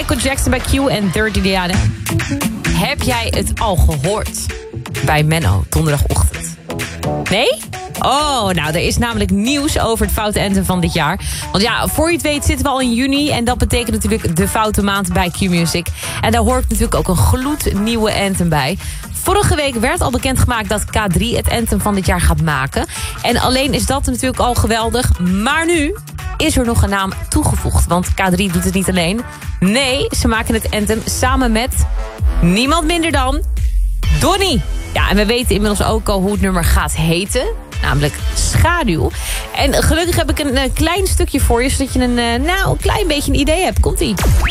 Michael Jackson bij Q en Dirty Diana. Heb jij het al gehoord bij Menno donderdagochtend? Nee? Oh, nou, er is namelijk nieuws over het foute anthem van dit jaar. Want ja, voor je het weet zitten we al in juni. En dat betekent natuurlijk de foute maand bij Q-Music. En daar hoort natuurlijk ook een gloednieuwe anthem bij. Vorige week werd al bekendgemaakt dat K3 het anthem van dit jaar gaat maken. En alleen is dat natuurlijk al geweldig. Maar nu is er nog een naam toegevoegd. Want K3 doet het niet alleen. Nee, ze maken het anthem samen met niemand minder dan Donnie. Ja, en we weten inmiddels ook al hoe het nummer gaat heten. Namelijk Schaduw. En gelukkig heb ik een klein stukje voor je, zodat je een klein beetje een idee hebt. Komt-ie.